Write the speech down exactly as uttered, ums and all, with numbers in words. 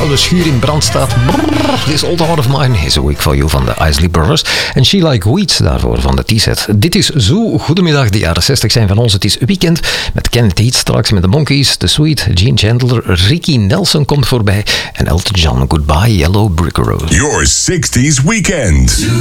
oude schuur in brand staat. Brrr, this old heart of mine is a week for you van de Isley Brothers. En She Like Weeds daarvoor van de T-set. Dit is Zo. Goedemiddag, de jaren zestig zijn van ons. Het is weekend met Kenneth Heat straks met de Monkees, The Sweet, Gene Chandler, Ricky Nelson komt voorbij en Elton John. Goodbye Yellow Brick Road. Your sixties weekend.